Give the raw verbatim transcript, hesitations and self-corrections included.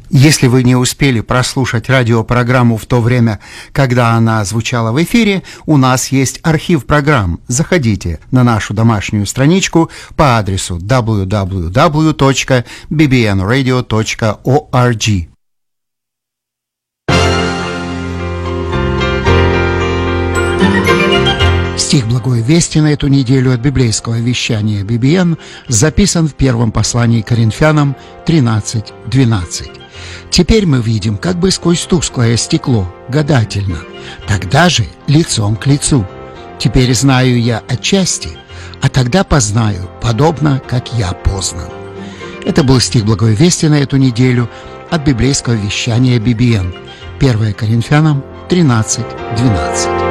Если вы не успели прослушать радиопрограмму в то время, когда она звучала в эфире, у нас есть архив программ. Заходите на нашу домашнюю страничку по адресу дабл ю дабл ю дабл ю точка би би эн радио точка орг. Стих Благой Вести на эту неделю от библейского вещания би би эн записан в первом послании к Коринфянам тринадцать двенадцать. «Теперь мы видим как бы сквозь тусклое стекло, гадательно, тогда же лицом к лицу. Теперь знаю я отчасти, а тогда познаю, подобно, как я познан». Это был стих Благой Вести на эту неделю от библейского вещания би би эн. первое Коринфянам тринадцать двенадцать.